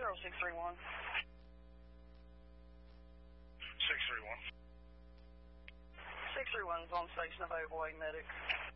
0631. 631. 631 is on station of Hawaii Medic.